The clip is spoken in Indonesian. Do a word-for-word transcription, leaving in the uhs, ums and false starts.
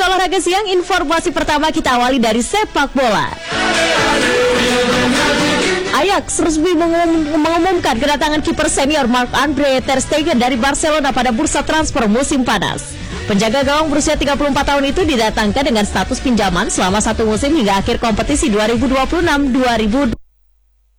Berita olahraga siang, informasi pertama kita awali dari sepak bola. Ajax resmi mengum- mengumumkan kedatangan kiper senior Marc-Andre ter Stegen dari Barcelona pada bursa transfer musim panas. Penjaga gawang berusia tiga puluh empat tahun itu didatangkan dengan status pinjaman selama satu musim hingga akhir kompetisi dua ribu dua puluh enam dua ribu dua puluh tujuh.